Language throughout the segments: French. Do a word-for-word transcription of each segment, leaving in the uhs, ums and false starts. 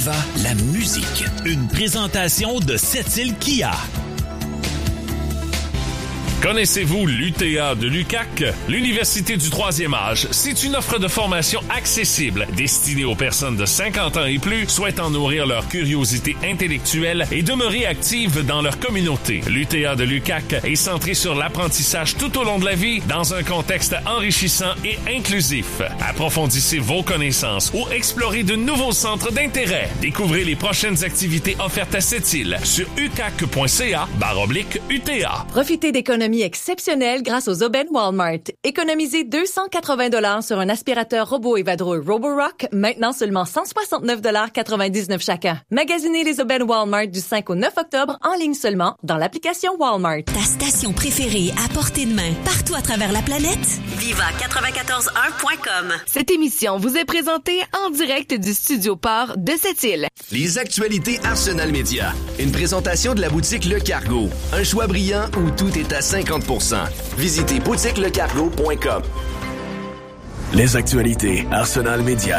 Viva la musique. Une présentation de Sept-Îles Kia. Connaissez-vous l'U T A de l'U Q A C? L'Université du troisième âge, c'est une offre de formation accessible destinée aux personnes de cinquante ans et plus souhaitant nourrir leur curiosité intellectuelle et demeurer actives dans leur communauté. L'U T A de l'U Q A C est centré sur l'apprentissage tout au long de la vie dans un contexte enrichissant et inclusif. Approfondissez vos connaissances ou explorez de nouveaux centres d'intérêt. Découvrez les prochaines activités offertes à Sept-Îles sur u q a c point c a barre oblique U T A. Profitez d'économies exceptionnelles grâce aux aubaines Walmart. Économisez deux cent quatre-vingts dollars sur un aspirateur robot et vadrouille Roborock, maintenant seulement cent soixante-neuf dollars quatre-vingt-dix-neuf chacun. Magasinez les aubaines Walmart du cinq au neuf octobre en ligne seulement dans l'application Walmart. Ta station préférée à portée de main, partout à travers la planète? Viva quatre-vingt-quatorze un point com. Cette émission vous est présentée en direct du Studio Port de Sept-Îles. Les actualités Arsenal Média. Une présentation de la boutique Le Cargo. Un choix brillant où tout est à cinquante pour cent. Visitez boutique le cargo point com. Les actualités Arsenal Média.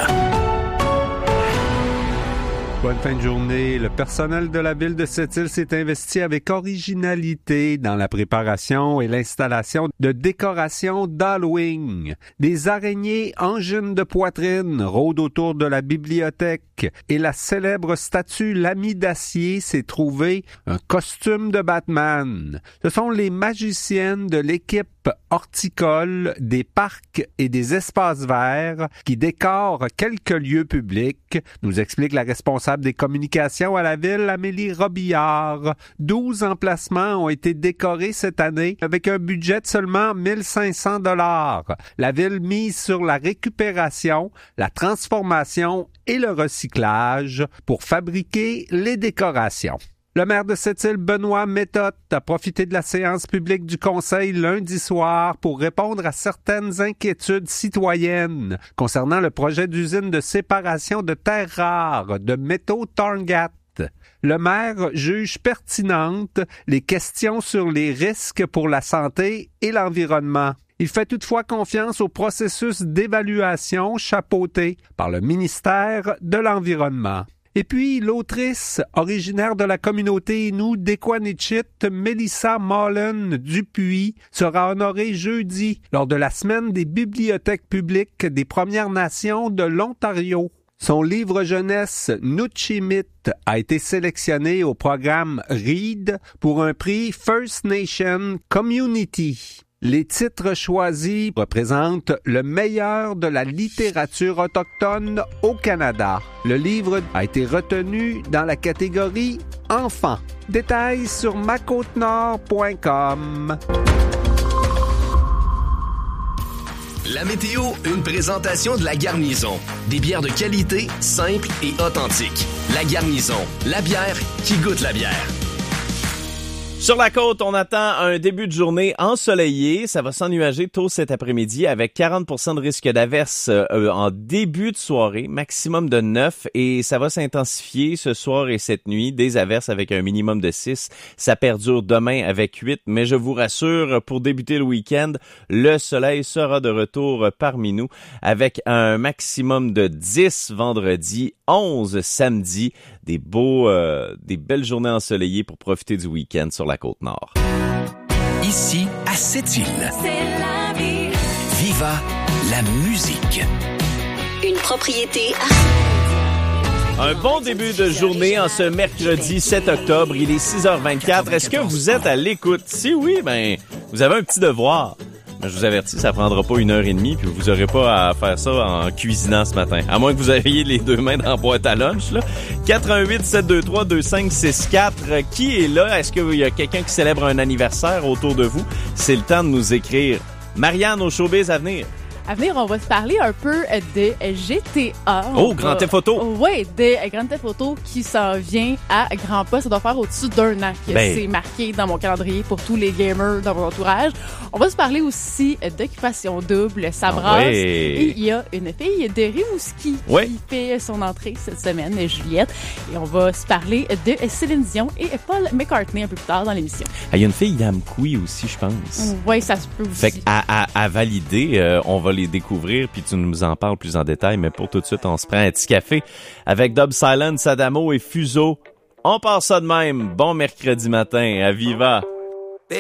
Bonne fin de journée. Le personnel de la ville de Sept-Îles s'est investi avec originalité dans la préparation et l'installation de décorations d'Halloween. Des araignées angines de poitrine rôdent autour de la bibliothèque et la célèbre statue L'Ami d'acier s'est trouvée un costume de Batman. Ce sont les magiciennes de l'équipe horticole des parcs et des espaces verts qui décorent quelques lieux publics, nous explique la responsable des communications à la ville, Amélie Robillard. douze emplacements ont été décorés cette année avec un budget de seulement mille cinq cents dollars. La ville mise sur la récupération, la transformation et le recyclage pour fabriquer les décorations. Le maire de Sept-Îles, Benoît Méthode, a profité de la séance publique du Conseil lundi soir pour répondre à certaines inquiétudes citoyennes concernant le projet d'usine de séparation de terres rares de métaux Torngat. Le maire juge pertinentes les questions sur les risques pour la santé et l'environnement. Il fait toutefois confiance au processus d'évaluation chapeauté par le ministère de l'Environnement. Et puis, l'autrice originaire de la communauté Innu d'Equanichit, Mélissa Mullen Dupuis, sera honorée jeudi lors de la semaine des bibliothèques publiques des Premières Nations de l'Ontario. Son livre jeunesse Nuchimit a été sélectionné au programme Read pour un prix First Nation Community. Les titres choisis représentent le meilleur de la littérature autochtone au Canada. Le livre a été retenu dans la catégorie Enfants. Détails sur ma côte nord point com. La météo, une présentation de La Garnison. Des bières de qualité, simples et authentiques. La Garnison, la bière qui goûte la bière. Sur la côte, on attend un début de journée ensoleillé. Ça va s'ennuager tôt cet après-midi avec quarante pour cent de risque d'averse euh, en début de soirée, maximum de neuf. Et ça va s'intensifier ce soir et cette nuit. Des averses avec un minimum de six. Ça perdure demain avec huit. Mais je vous rassure, pour débuter le week-end, le soleil sera de retour parmi nous avec un maximum de dix vendredi, onze samedi. Des beaux, euh, des belles journées ensoleillées pour profiter du week-end sur la Côte-Nord. Ici, à Sept-Îles. C'est la vie. Viva la musique. Une propriété Un bon début de journée en ce mercredi sept octobre. Il est six heures vingt-quatre. Est-ce que vous êtes à l'écoute? Si oui, ben, vous avez un petit devoir. Je vous avertis, ça prendra pas une heure et demie, puis vous aurez pas à faire ça en cuisinant ce matin. À moins que vous ayez les deux mains dans la boîte à lunch, là. quatre un huit sept deux trois deux cinq six quatre. Qui est là? Est-ce qu'il y a quelqu'un qui célèbre un anniversaire autour de vous? C'est le temps de nous écrire. Marianne, au showbiz à venir. À venir, on va se parler un peu de G T A. Oh, Grand Theft Auto! Oui, de Grand Theft Auto qui s'en vient à grands pas. Ça doit faire au-dessus d'un an que ben. c'est marqué dans mon calendrier pour tous les gamers dans mon entourage. On va se parler aussi d'Occupation Double, ça brasse. Ah ouais. Et il y a une fille de Rimouski ouais. qui fait son entrée cette semaine, Juliette. Et on va se parler de Céline Dion et Paul McCartney un peu plus tard dans l'émission. Il y a une fille d'Amkoui aussi, je pense. Oui, ça se peut aussi. Fait qu'à à, à valider, euh, on va les découvrir, puis tu nous en parles plus en détail. Mais pour tout de suite, on se prend un petit café avec Dub Silence, Adamo et Fuso. On part ça de même. Bon mercredi matin. À Viva!